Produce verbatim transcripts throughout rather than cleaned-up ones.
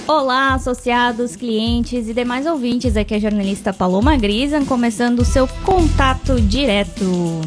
Olá, associados, clientes e demais ouvintes, aqui é a jornalista Paloma Grisan, começando o seu contato direto.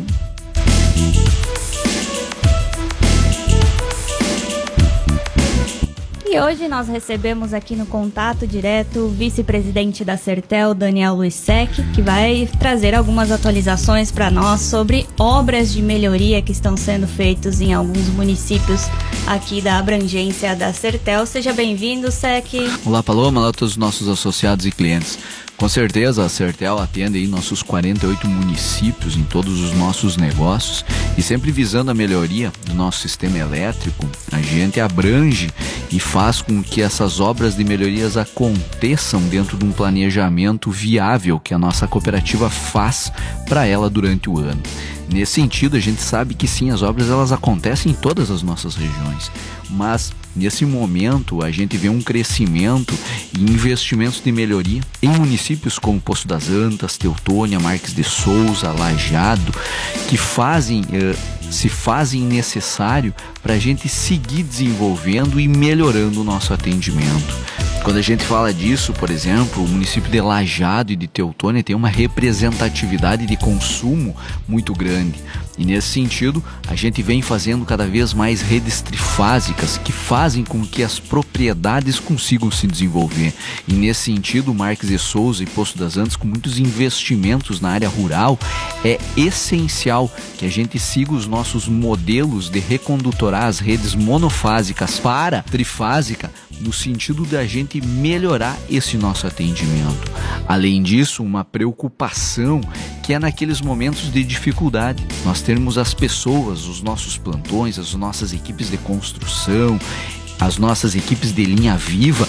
E hoje nós recebemos aqui no Contato Direto o vice-presidente da Sertel, Daniel Luiz Sec, que vai trazer algumas atualizações para nós sobre obras de melhoria que estão sendo feitas em alguns municípios aqui da abrangência da Sertel. Seja bem-vindo, Sec. Olá, Paloma, olá a todos os nossos associados e clientes. Com certeza a Sertel atende aí nossos quarenta e oito municípios em todos os nossos negócios e sempre visando a melhoria do nosso sistema elétrico, a gente abrange e faz com que essas obras de melhorias aconteçam dentro de um planejamento viável que a nossa cooperativa faz para ela durante o ano. Nesse sentido, a gente sabe que sim, as obras elas acontecem em todas as nossas regiões, mas nesse momento a gente vê um crescimento e investimentos de melhoria em municípios como Poço das Antas, Teutônia, Marques de Souza, Lajeado, que fazem, eh, se fazem necessário para a gente seguir desenvolvendo e melhorando o nosso atendimento. Quando a gente fala disso, por exemplo, o município de Lajeado e de Teutônia tem uma representatividade de consumo muito grande. E nesse sentido, a gente vem fazendo cada vez mais redes trifásicas que fazem com que as propriedades consigam se desenvolver. E nesse sentido, Marques de Souza e Poço das Antas, com muitos investimentos na área rural, é essencial que a gente siga os nossos modelos de recondutorar as redes monofásicas para trifásica, no sentido da gente melhorar esse nosso atendimento. Além disso, uma preocupação que é naqueles momentos de dificuldade, nós termos as pessoas, os nossos plantões, as nossas equipes de construção, as nossas equipes de linha viva,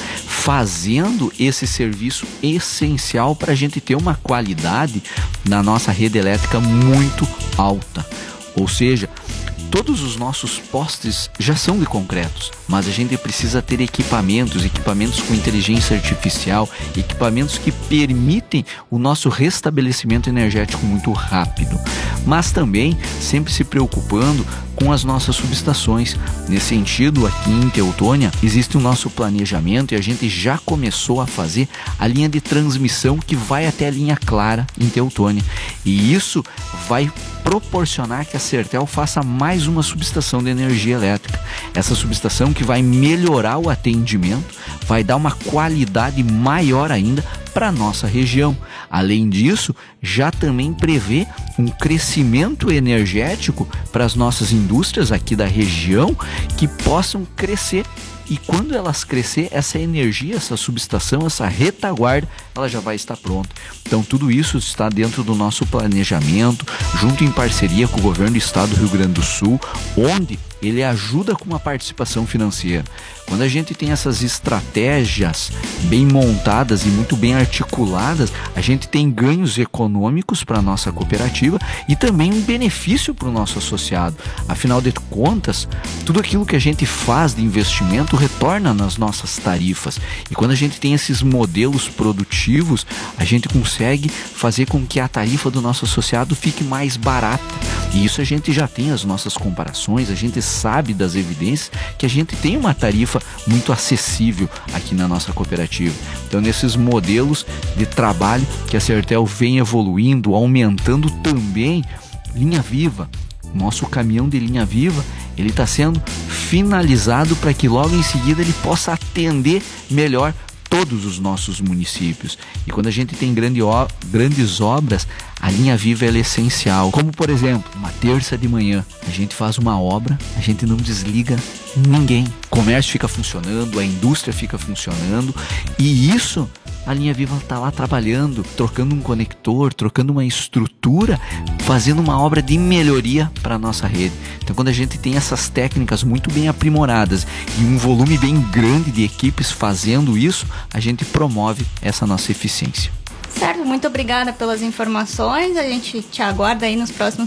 fazendo esse serviço essencial para a gente ter uma qualidade na nossa rede elétrica muito alta. Ou seja, todos os nossos postes já são de concretos, mas a gente precisa ter equipamentos, equipamentos com inteligência artificial, equipamentos que permitem o nosso restabelecimento energético muito rápido, mas também sempre se preocupando com as nossas subestações. Nesse sentido, aqui em Teutônia, existe o nosso planejamento e a gente já começou a fazer a linha de transmissão que vai até a linha clara em Teutônia. E isso vai proporcionar que a Sertel faça mais uma subestação de energia elétrica. Essa subestação que vai melhorar o atendimento, vai dar uma qualidade maior ainda para a nossa região. Além disso, já também prevê um crescimento energético para as nossas indústrias aqui da região que possam crescer. E quando elas crescer, essa energia, essa subestação, essa retaguarda, ela já vai estar pronta. Então tudo isso está dentro do nosso planejamento, junto em parceria com o governo do estado do Rio Grande do Sul, onde ele ajuda com uma participação financeira. Quando a gente tem essas estratégias bem montadas e muito bem articuladas, a gente tem ganhos econômicos para a nossa cooperativa e também um benefício para o nosso associado. Afinal de contas, tudo aquilo que a gente faz de investimento retorna nas nossas tarifas. E quando a gente tem esses modelos produtivos, a gente consegue fazer com que a tarifa do nosso associado fique mais barata. E isso a gente já tem as nossas comparações, a gente sabe das evidências que a gente tem uma tarifa muito acessível aqui na nossa cooperativa. Então, nesses modelos de trabalho que a Sertel vem evoluindo, aumentando também linha viva. Nosso caminhão de linha viva, ele está sendo finalizado para que logo em seguida ele possa atender melhor todos os nossos municípios. E quando a gente tem grande o, grandes obras, a linha viva ela é essencial. Como, por exemplo, uma terça de manhã, a gente faz uma obra, a gente não desliga ninguém. O comércio fica funcionando, a indústria fica funcionando, e isso a linha viva está lá trabalhando, trocando um conector, trocando uma estrutura, fazendo uma obra de melhoria para a nossa rede. Então, quando a gente tem essas técnicas muito bem aprimoradas e um volume bem grande de equipes fazendo isso, a gente promove essa nossa eficiência. Certo, muito obrigada pelas informações. A gente te aguarda aí nos próximos